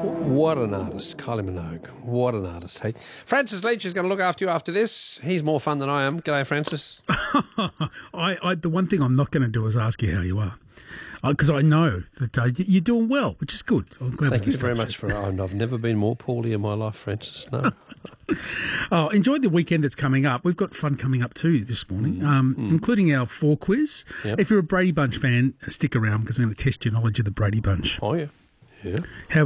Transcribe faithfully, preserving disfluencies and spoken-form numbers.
What an artist, Kylie Minogue. What an artist, hey. Francis Leach is going to look after you after this. He's more fun than I am. G'day, Francis. I, I, the one thing I'm not going to do is ask you how you are, because I know that uh, you're doing well, which is good. I'm glad. Thank you very much for. Oh, I've never been more poorly in my life, Francis. No. Oh, enjoyed the weekend that's coming up. We've got fun coming up too this morning, um, mm. including our four quiz. Yep. If you're a Brady Bunch fan, stick around because I'm going to test your knowledge of the Brady Bunch. Oh yeah, yeah. How